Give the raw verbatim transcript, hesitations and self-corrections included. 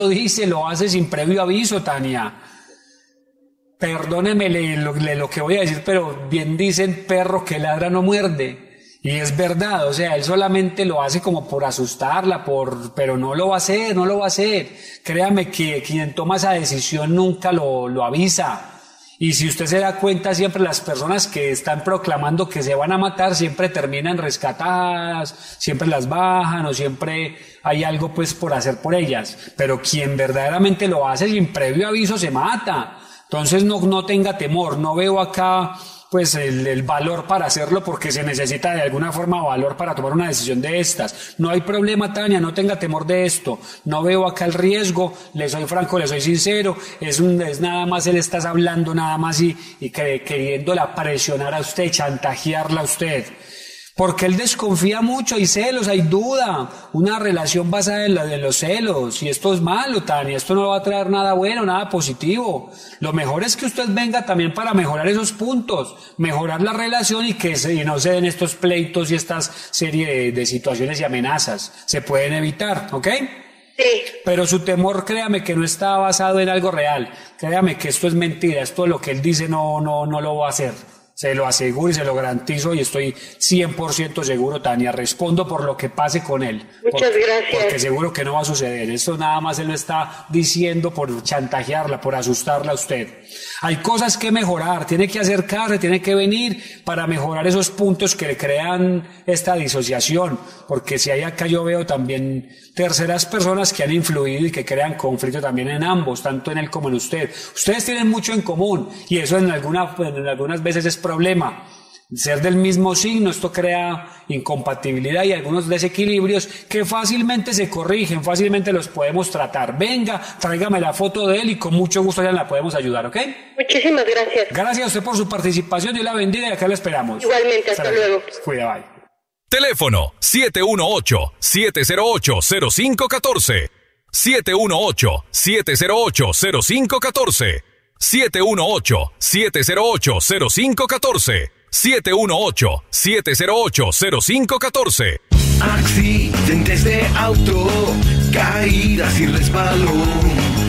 dice, lo hace sin previo aviso, Tania. Perdóneme le- lo, le- lo que voy a decir, pero bien dicen, perro que ladra no muerde. Y es verdad, o sea, él solamente lo hace como por asustarla, por, pero no lo va a hacer, no lo va a hacer. Créame que quien toma esa decisión nunca lo, lo avisa. Y si usted se da cuenta, siempre las personas que están proclamando que se van a matar siempre terminan rescatadas, siempre las bajan o siempre hay algo pues por hacer por ellas. Pero quien verdaderamente lo hace sin previo aviso se mata. Entonces no, no tenga temor, no veo acá pues el, el valor para hacerlo porque se necesita de alguna forma valor para tomar una decisión de estas. No hay problema, Tania, no tenga temor de esto. No veo acá el riesgo, le soy franco, le soy sincero, es, un, es nada más él estás hablando nada más y, y que, queriéndola presionar a usted, chantajearla a usted. Porque él desconfía mucho, hay celos, hay duda, una relación basada en, la, en los celos, y esto es malo, Tania, esto no va a traer nada bueno, nada positivo. Lo mejor es que usted venga también para mejorar esos puntos, mejorar la relación y que se, y no se den estos pleitos y estas serie de, de situaciones y amenazas, se pueden evitar, ¿ok? Sí. Pero su temor, créame que no está basado en algo real, créame que esto es mentira, esto lo que él dice no, no, no lo va a hacer. Se lo aseguro y se lo garantizo y estoy cien por ciento seguro, Tania. Respondo por lo que pase con él. Muchas Por- gracias. Porque seguro que no va a suceder. Esto nada más él lo está diciendo por chantajearla, por asustarla a usted. Hay cosas que mejorar, tiene que acercarse, tiene que venir para mejorar esos puntos que le crean esta disociación. Porque si hay acá yo veo también terceras personas que han influido y que crean conflicto también en ambos, tanto en él como en usted. Ustedes tienen mucho en común y eso en, alguna, en algunas veces es problema. Ser del mismo signo, esto crea incompatibilidad y algunos desequilibrios que fácilmente se corrigen, fácilmente los podemos tratar. Venga, tráigame la foto de él y con mucho gusto ya la podemos ayudar, ¿ok? Muchísimas gracias. Gracias a usted por su participación, Dios la bendiga y acá la esperamos. Igualmente, hasta luego. Cuida, bye. Teléfono siete uno ocho, siete cero ocho, cero cinco uno cuatro. siete uno ocho, siete cero ocho, cero cinco uno cuatro. siete uno ocho, siete cero ocho, cero cinco uno cuatro. siete uno ocho, siete cero ocho, cero cinco uno cuatro. Accidentes de auto, caídas y resbalón.